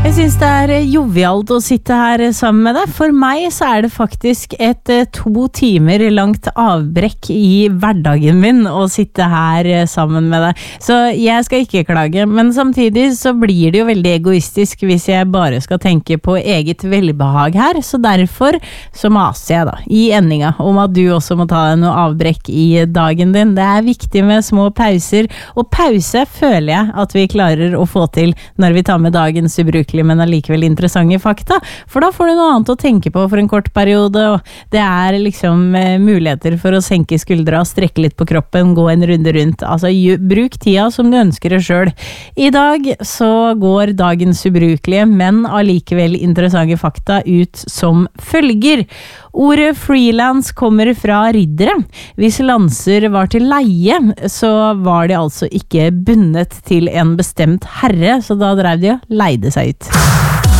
Jeg synes det jovialt å sitte her sammen med deg. For meg så det faktisk et 2 timer langt avbrekk i hverdagen min å sitte her sammen med deg. Så jeg skal ikke klage, men samtidig så blir det jo veldig egoistisk hvis jeg bare skal tenke på eget velbehag her. Så derfor så maser jeg da i endinga om at du også må ta noe avbrekk i dagen din. Det viktig med små pauser, og pause føler jeg at vi klarer å få til når vi tar med dagens ubrukelige, men allikevel interessante fakta, for da får du noe annet å tenke på for en kort periode, og det liksom muligheter for å senke skuldra, strekke litt på kroppen, gå en runde rundt, altså bruk tida som du ønsker det selv. I dag så går dagens ubrukelige, men allikevel interessante fakta ut som følger. Ordet freelance kommer fra riddere. Hvis lanser var til leie, så var de altså ikke bundet til en bestemt herre, så da drev de og leide seg ut.